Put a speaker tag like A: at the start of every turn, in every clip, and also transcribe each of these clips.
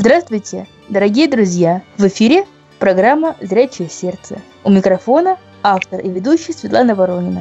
A: Здравствуйте, дорогие друзья! В эфире программа «Зрячее сердце». У микрофона автор и ведущий Светлана Воронина.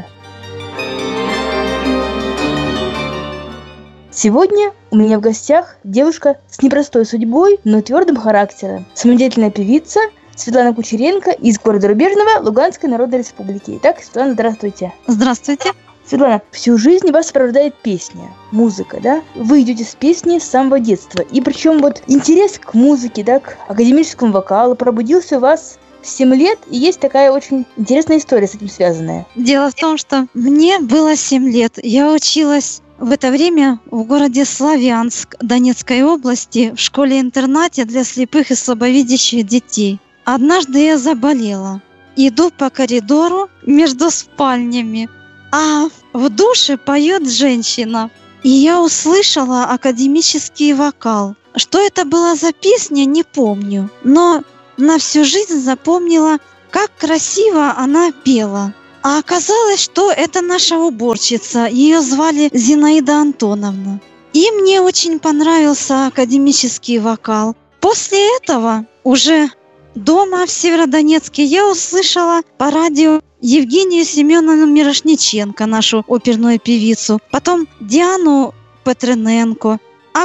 A: Сегодня у меня в гостях девушка с непростой судьбой, но твердым характером. Самодеятельная певица Светлана Кучеренко из города Рубежного Луганской Народной Республики. Итак, Светлана, здравствуйте.
B: Здравствуйте.
A: Светлана, всю жизнь вас сопровождает песня, музыка, да? Вы идете с песней с самого детства. И причем вот интерес к музыке, да, к академическому вокалу пробудился у вас в 7 лет, и есть такая очень интересная история с этим связанная.
B: Дело в том, что мне было 7 лет. Я училась в это время в городе Славянск Донецкой области в школе-интернате для слепых и слабовидящих детей. Однажды я заболела. Иду по коридору между спальнями, а в душе поет женщина. И я услышала академический вокал. Что это была за песня, не помню. Но на всю жизнь запомнила, как красиво она пела. А оказалось, что это наша уборщица. Ее звали Зинаида Антоновна. И мне очень понравился академический вокал. После этого уже дома в Северодонецке я услышала по радио Евгению Семеновну Мирошниченко, нашу оперную певицу, потом Диану Петрененко,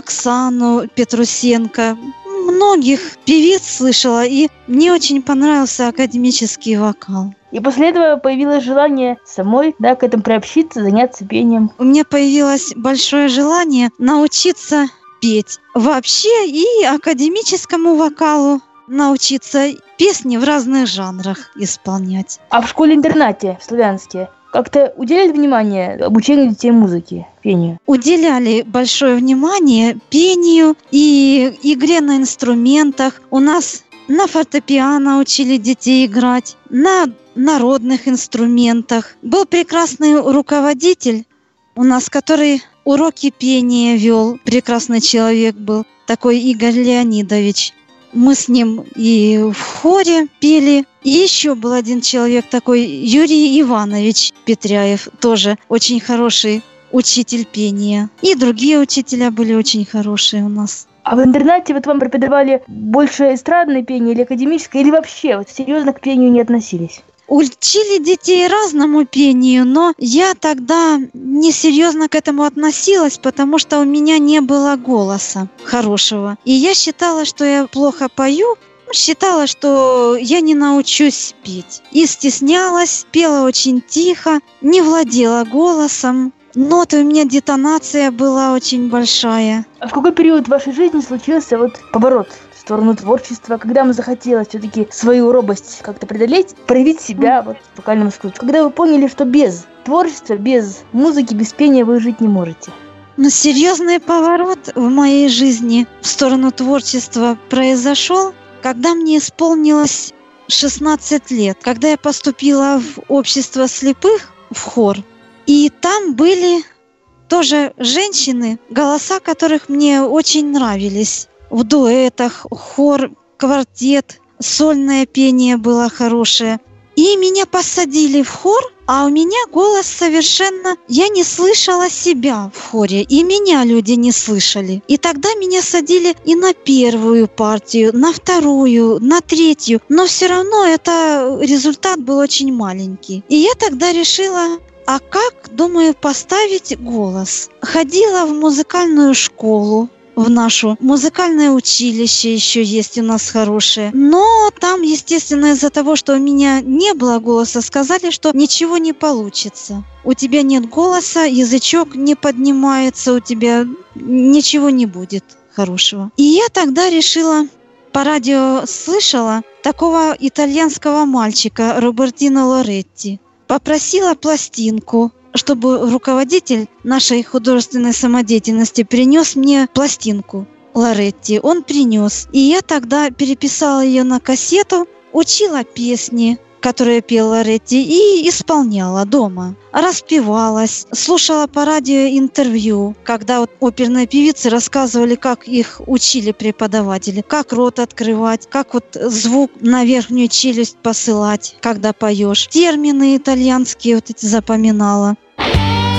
B: Оксану Петрусенко. Многих певиц слышала, и мне очень понравился академический вокал.
A: И после этого появилось желание самой, да, к этому приобщиться, заняться пением.
B: У меня появилось большое желание научиться петь вообще и академическому вокалу научиться песни в разных жанрах исполнять.
A: А в школе-интернате в Славянске как-то уделяли внимание обучению детей музыке, пению?
B: Уделяли большое внимание пению и игре на инструментах. У нас на фортепиано учили детей играть, на народных инструментах. Был прекрасный руководитель у нас, который уроки пения вел. Прекрасный человек был, такой Игорь Леонидович. Мы с ним и в хоре пели. И еще был один человек такой, Юрий Иванович Петряев, тоже очень хороший учитель пения. И другие учителя были очень хорошие у нас.
A: А в интернате вот вам преподавали больше эстрадное пение или академическое, или вообще вот серьезно к пению не относились?
B: Учили детей разному пению, но я тогда несерьезно к этому относилась, потому что у меня не было голоса хорошего. И я считала, что я плохо пою, считала, что я не научусь петь. И стеснялась, пела очень тихо, не владела голосом. Ноты у меня детонация была очень большая.
A: А в какой период вашей жизни случился вот поворот в сторону творчества, когда вам захотелось все-таки свою робость как-то преодолеть, проявить себя вот в вокальном искусстве? Когда вы поняли, что без творчества, без музыки, без пения вы жить не можете?
B: Но серьезный поворот в моей жизни в сторону творчества произошел, когда мне исполнилось 16 лет, когда я поступила в общество слепых, в хор. И там были тоже женщины, голоса которых мне очень нравились. В дуэтах, хор, квартет, сольное пение было хорошее. И меня посадили в хор, а у меня голос совершенно... Я не слышала себя в хоре, и меня люди не слышали. И тогда меня садили и на первую партию, на вторую, на третью. Но все равно результат был очень маленький. И я тогда решила... А как, думаю, поставить голос? Ходила в музыкальную школу, в нашу. Музыкальное училище еще есть у нас хорошее. Но там, естественно, из-за того, что у меня не было голоса, сказали, что ничего не получится. У тебя нет голоса, язычок не поднимается, у тебя ничего не будет хорошего. И я тогда решила... По радио слышала такого итальянского мальчика Робертино Лоретти. Попросила пластинку, чтобы руководитель нашей художественной самодеятельности принес мне пластинку Лоретти. Он принес. И я тогда переписала ее на кассету, учила песни, которые пел Лоретти, и исполняла дома. Распевалась, слушала по радио интервью, когда вот оперные певицы рассказывали, как их учили преподаватели, как рот открывать, как вот звук на верхнюю челюсть посылать, когда поешь. Термины итальянские вот эти запоминала.